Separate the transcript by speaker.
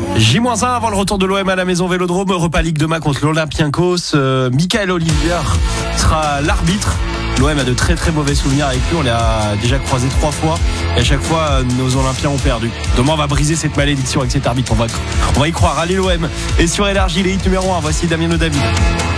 Speaker 1: J-1 avant le retour de l'OM à la Maison Vélodrome. Europa League demain contre l'Olympiakos. Michael Olivier sera l'arbitre. L'OM a de très très mauvais souvenirs avec lui. On l'a déjà croisé 3 fois et à chaque fois nos Olympiens ont perdu. Demain on va briser cette malédiction avec cet arbitre. On va y croire. Allez l'OM. Et sur Énergie, les hits numéro 1. Voici Damien David.